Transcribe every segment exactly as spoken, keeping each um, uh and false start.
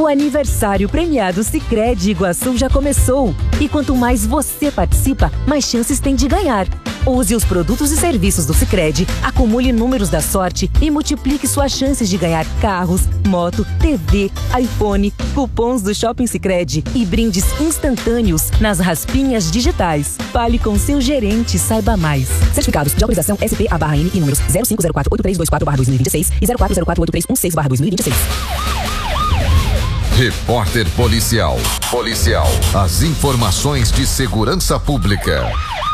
aniversário premiado Sicredi Iguaçu já começou. E quanto mais você participa, mais chances tem de ganhar. Use os produtos e serviços do Sicredi, acumule números da sorte e multiplique suas chances de ganhar carros, moto, T V, iPhone, cupons do Shopping Sicredi e brindes instantâneos nas raspinhas digitais. Fale com seu gerente e saiba mais. Certificados de autorização S P A barra N e números zero cinco zero quatro oito três dois quatro barra dois mil e vinte e seis e zero quatro zero quatro oito três um seis barra dois mil e vinte e seis. Repórter Policial. Policial. As informações de segurança pública.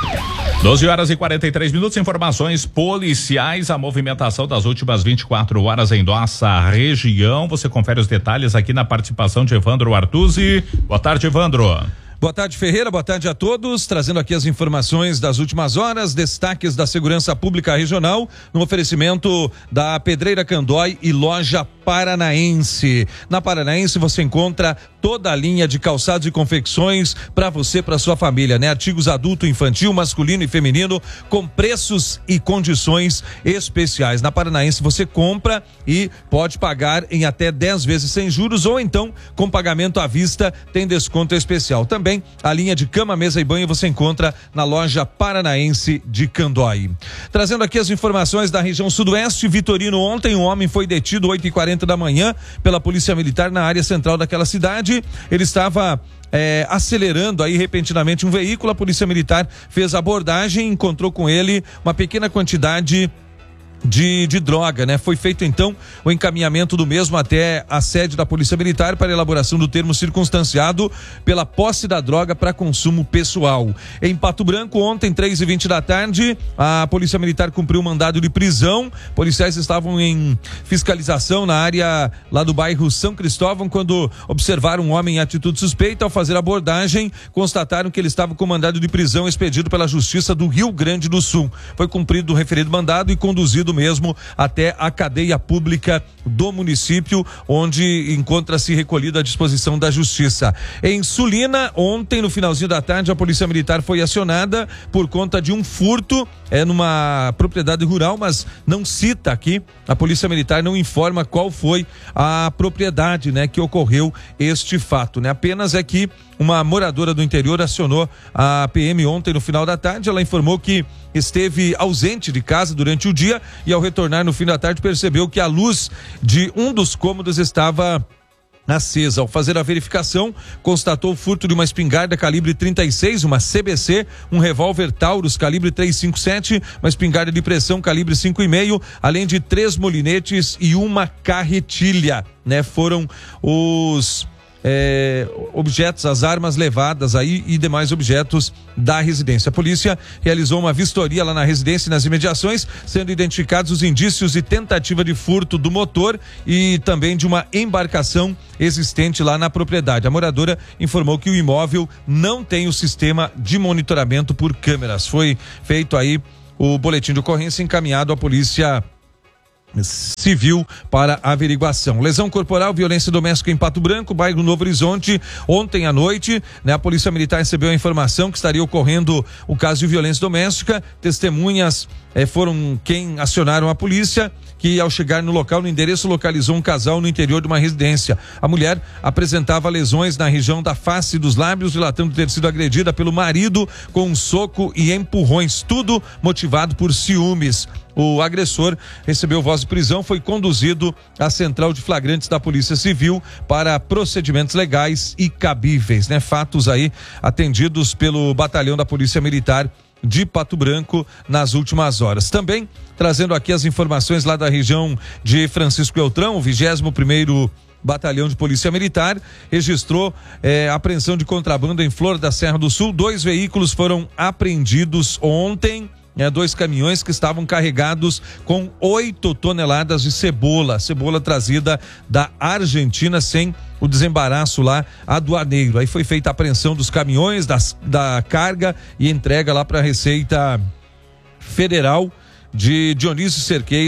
doze horas e quarenta e três minutos, informações policiais, a movimentação das últimas vinte e quatro horas em nossa região. Você confere os detalhes aqui na participação de Evandro Artuzzi. Boa tarde, Evandro. Boa tarde, Ferreira, boa tarde a todos, trazendo aqui as informações das últimas horas, destaques da segurança pública regional, no oferecimento da Pedreira Candói e Loja Paranaense. Na Paranaense você encontra toda a linha de calçados e confecções para você, para sua família, né? Artigos adulto, infantil, masculino e feminino com preços e condições especiais. Na Paranaense você compra e pode pagar em até dez vezes sem juros ou então com pagamento à vista tem desconto especial. Também a linha de cama, mesa e banho você encontra na Loja Paranaense de Candói. Trazendo aqui as informações da região sudoeste, Vitorino, ontem um homem foi detido oito e quarenta da manhã pela Polícia Militar na área central daquela cidade. Ele estava é, acelerando aí repentinamente um veículo. A Polícia Militar fez a abordagem, encontrou com ele uma pequena quantidade De, de droga, né? Foi feito então o encaminhamento do mesmo até a sede da Polícia Militar para elaboração do termo circunstanciado pela posse da droga para consumo pessoal. Em Pato Branco, ontem, três e vinte da tarde, a Polícia Militar cumpriu um mandado de prisão. Policiais estavam em fiscalização na área lá do bairro São Cristóvão quando observaram um homem em atitude suspeita. Ao fazer a abordagem, constataram que ele estava com mandado de prisão expedido pela Justiça do Rio Grande do Sul. Foi cumprido o referido mandado e conduzido mesmo até a cadeia pública do município, onde encontra-se recolhido à disposição da Justiça. Em Sulina, ontem no finalzinho da tarde, a Polícia Militar foi acionada por conta de um furto é numa propriedade rural, mas não cita aqui, a Polícia Militar não informa qual foi a propriedade, né, que ocorreu este fato, né? Apenas é que uma moradora do interior acionou a P M ontem no final da tarde. Ela informou que esteve ausente de casa durante o dia e ao retornar no fim da tarde percebeu que a luz de um dos cômodos estava acesa. Ao fazer a verificação, constatou o furto de uma espingarda calibre trinta e seis, uma C B C, um revólver Taurus calibre trezentos e cinquenta e sete, uma espingarda de pressão calibre cinco e meio, além de três molinetes e uma carretilha, né? Foram os É, objetos, as armas levadas aí e demais objetos da residência. A polícia realizou uma vistoria lá na residência e nas imediações, sendo identificados os indícios de tentativa de furto do motor e também de uma embarcação existente lá na propriedade. A moradora informou que o imóvel não tem o sistema de monitoramento por câmeras. Foi feito aí o boletim de ocorrência encaminhado à polícia civil para averiguação. Lesão corporal, violência doméstica em Pato Branco, bairro Novo Horizonte, ontem à noite, né? A Polícia Militar recebeu a informação que estaria ocorrendo o caso de violência doméstica. Testemunhas eh, foram quem acionaram a polícia, que ao chegar no local, no endereço, localizou um casal no interior de uma residência. A mulher apresentava lesões na região da face e dos lábios, relatando ter sido agredida pelo marido com um soco e empurrões, tudo motivado por ciúmes. O agressor recebeu voz de prisão, foi conduzido à central de flagrantes da Polícia Civil para procedimentos legais e cabíveis, né? Fatos aí atendidos pelo batalhão da Polícia Militar de Pato Branco nas últimas horas. Também trazendo aqui as informações lá da região de Francisco Beltrão, o vigésimo primeiro Batalhão de Polícia Militar registrou eh, apreensão de contrabando em Flor da Serra do Sul. Dois veículos foram apreendidos ontem. É, dois caminhões que estavam carregados com oito toneladas de cebola, cebola trazida da Argentina sem o desembaraço lá aduaneiro. Aí foi feita a apreensão dos caminhões, das, da carga e entrega lá para a Receita Federal de Dionísio Cerqueira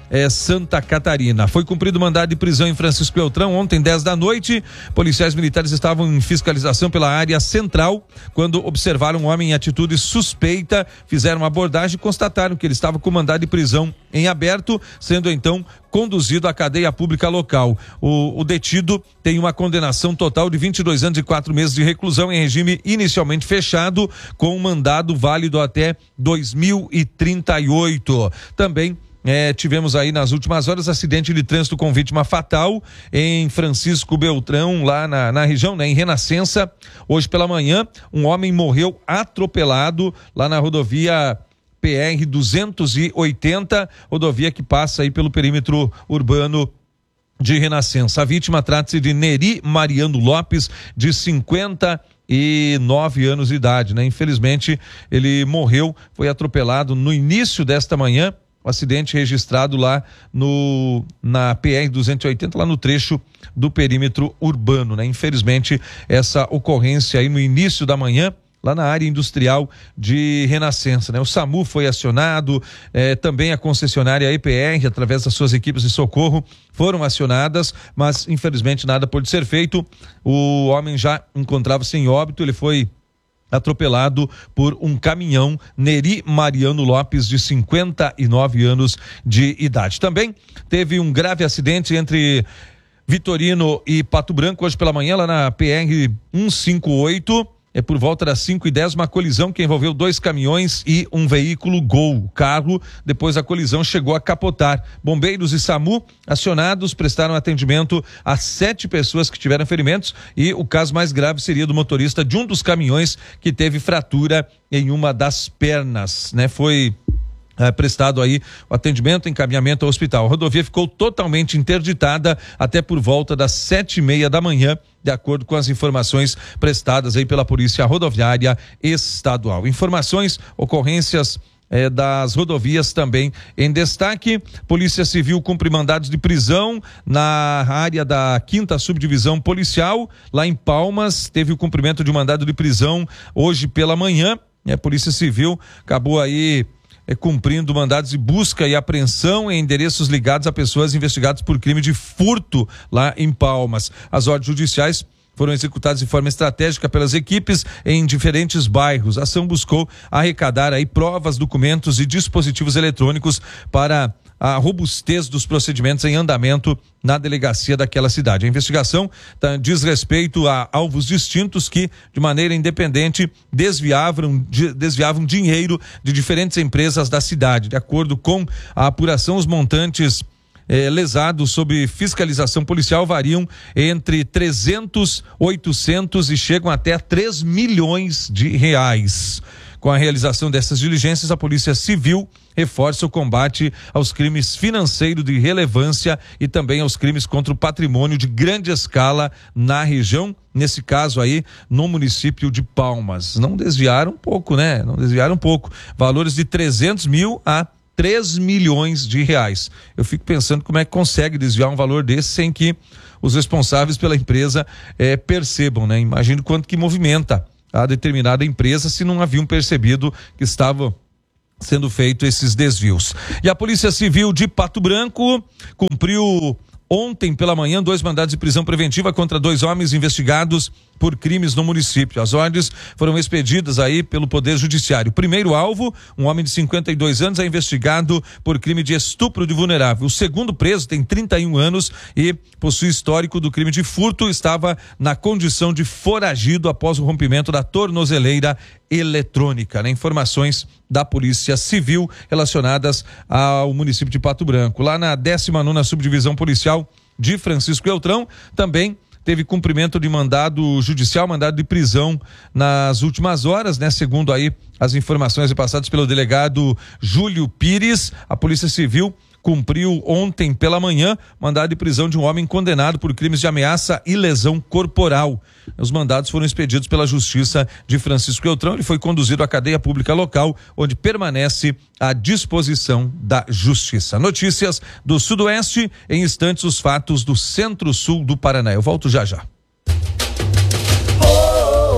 é, Santa Catarina. Foi cumprido mandado de prisão em Francisco Beltrão ontem, dez da noite. Policiais militares estavam em fiscalização pela área central quando observaram um homem em atitude suspeita, fizeram uma abordagem e constataram que ele estava com mandado de prisão em aberto, sendo então conduzido à cadeia pública local. O, o detido tem uma condenação total de vinte e dois anos e quatro meses de reclusão em regime inicialmente fechado, com um mandado válido até dois mil e trinta e oito. Também É, tivemos aí nas últimas horas acidente de trânsito com vítima fatal em Francisco Beltrão, lá na, na região, né, em Renascença. Hoje pela manhã, um homem morreu atropelado lá na rodovia P R duzentos e oitenta, rodovia que passa aí pelo perímetro urbano de Renascença. A vítima trata-se de Neri Mariano Lopes, de cinquenta e nove anos de idade, né? Infelizmente, ele morreu, foi atropelado no início desta manhã. O acidente registrado lá no, na P R duzentos e oitenta, lá no trecho do perímetro urbano, né? Infelizmente, essa ocorrência aí no início da manhã, lá na área industrial de Renascença, né? O SAMU foi acionado, eh, também a concessionária E P R, através das suas equipes de socorro, foram acionadas, mas infelizmente nada pôde ser feito. O homem já encontrava-se em óbito, ele foi atropelado por um caminhão. Neri Mariano Lopes, de cinquenta e nove anos de idade. Também teve um grave acidente entre Vitorino e Pato Branco hoje pela manhã, lá na P R cento e cinquenta e oito. É por volta das cinco e dez, uma colisão que envolveu dois caminhões e um veículo Gol. O carro, depois da colisão, chegou a capotar. Bombeiros e SAMU acionados prestaram atendimento a sete pessoas que tiveram ferimentos, e o caso mais grave seria do motorista de um dos caminhões, que teve fratura em uma das pernas, né? Foi É, prestado aí o atendimento, encaminhamento ao hospital. A rodovia ficou totalmente interditada até por volta das sete e meia da manhã, de acordo com as informações prestadas aí pela Polícia Rodoviária Estadual. Informações, ocorrências É, das rodovias também em destaque. Polícia Civil cumpre mandados de prisão na área da quinta subdivisão policial, lá em Palmas. Teve o cumprimento de mandado de prisão hoje pela manhã. A Polícia Civil acabou aí É, cumprindo mandados de busca e apreensão em endereços ligados a pessoas investigadas por crime de furto lá em Palmas. As ordens judiciais foram executadas de forma estratégica pelas equipes em diferentes bairros. A ação buscou arrecadar aí provas, documentos e dispositivos eletrônicos para a robustez dos procedimentos em andamento na delegacia daquela cidade. A investigação tá, diz respeito a alvos distintos que, de maneira independente, desviavam, de, desviavam dinheiro de diferentes empresas da cidade. De acordo com a apuração, os montantes eh, lesados sob fiscalização policial variam entre trezentos, oitocentos e chegam até a três milhões de reais. Com a realização dessas diligências, a Polícia Civil reforça o combate aos crimes financeiros de relevância e também aos crimes contra o patrimônio de grande escala na região, nesse caso aí no município de Palmas. Não desviaram um pouco, né? Não desviaram um pouco. Valores de trezentos mil a três milhões de reais. Eu fico pensando como é que consegue desviar um valor desse sem que os responsáveis pela empresa eh, percebam, né? Imagino quanto que movimenta a determinada empresa se não haviam percebido que estava sendo feito esses desvios. E a Polícia Civil de Pato Branco cumpriu ontem pela manhã dois mandados de prisão preventiva contra dois homens investigados por crimes no município. As ordens foram expedidas aí pelo Poder Judiciário. O primeiro alvo, um homem de cinquenta e dois anos, é investigado por crime de estupro de vulnerável. O segundo preso tem trinta e um anos e possui histórico do crime de furto, estava na condição de foragido após o rompimento da tornozeleira eletrônica, né? Informações da Polícia Civil relacionadas ao município de Pato Branco. Lá na décima nona subdivisão policial de Francisco Beltrão, também teve cumprimento de mandado judicial, mandado de prisão nas últimas horas, né? Segundo aí as informações passadas pelo delegado Júlio Pires, a Polícia Civil cumpriu ontem pela manhã mandado de prisão de um homem condenado por crimes de ameaça e lesão corporal. Os mandados foram expedidos pela Justiça de Francisco Beltrão. Ele foi conduzido à cadeia pública local, onde permanece à disposição da Justiça. Notícias do Sudoeste, em instantes os fatos do Centro-Sul do Paraná. Eu volto já já. Oh,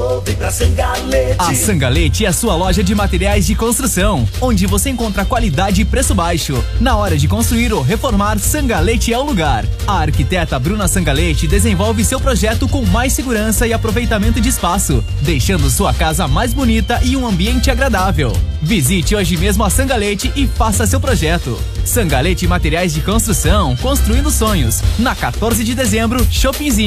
na Sangalete. A Sangalete é a sua loja de materiais de construção, onde você encontra qualidade e preço baixo. Na hora de construir ou reformar, Sangalete é o lugar. A arquiteta Bruna Sangalete desenvolve seu projeto com mais segurança e aproveitamento de espaço, deixando sua casa mais bonita e um ambiente agradável. Visite hoje mesmo a Sangalete e faça seu projeto. Sangalete Materiais de Construção, construindo sonhos. Na quatorze de dezembro, Shoppingzinho.